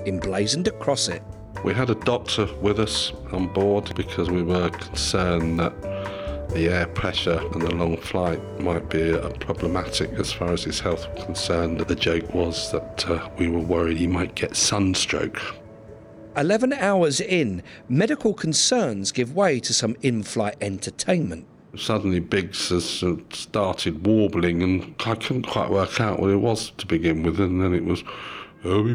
emblazoned across it. We had a doctor with us on board because we were concerned that the air pressure and the long flight might be problematic as far as his health was concerned. The joke was that we were worried he might get sunstroke. 11 hours in, medical concerns give way to some in-flight entertainment. Suddenly Biggs has started warbling and I couldn't quite work out what it was to begin with, and then it was,